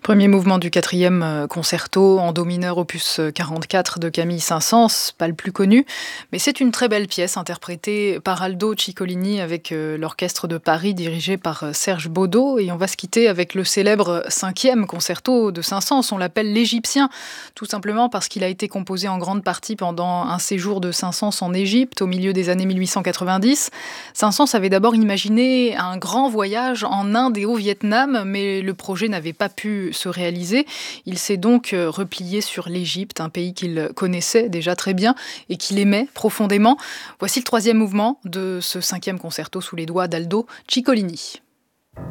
Premier mouvement du quatrième concerto en do mineur opus 44 de Camille Saint-Saëns, pas le plus connu, mais c'est une très belle pièce interprétée par Aldo Ciccolini avec l'orchestre de Paris dirigé par Serge Baudot. Et on va se quitter avec le célèbre cinquième concerto de Saint-Saëns. On l'appelle l'Égyptien, tout simplement parce qu'il a été composé en grande partie pendant un séjour de Saint-Saëns en Égypte au milieu des années 1890. Saint-Saëns avait d'abord imaginé un grand voyage en Inde et au Vietnam, mais le projet n'avait pas pu se réaliser. Il s'est donc replié sur l'Égypte, un pays qu'il connaissait déjà très bien et qu'il aimait profondément. Voici le troisième mouvement de ce cinquième concerto sous les doigts d'Aldo Ciccolini.